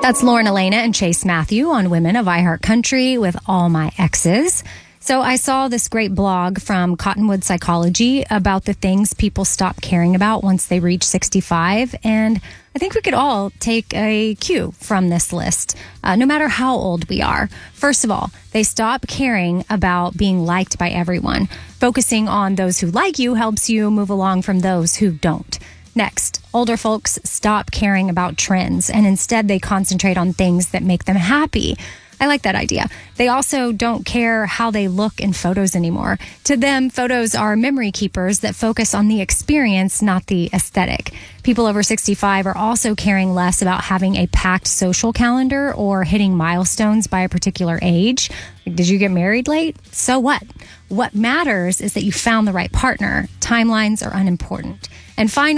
That's Lauren Elena and Chase Matthew on Women of iHeartCountry with All My Exes. So I saw this great blog from Cottonwood Psychology about the things people stop caring about once they reach 65. And I think we could all take a cue from this list, no matter how old we are. First of all, they stop caring about being liked by everyone. Focusing on those who like you helps you move along from those who don't. Next, older folks stop caring about trends and instead they concentrate on things that make them happy. I like that idea. They also don't care how they look in photos anymore. To them, photos are memory keepers that focus on the experience, not the aesthetic. People over 65 are also caring less about having a packed social calendar or hitting milestones by a particular age. Did you get married late? So what? What matters is that you found the right partner. Timelines are unimportant. And finally,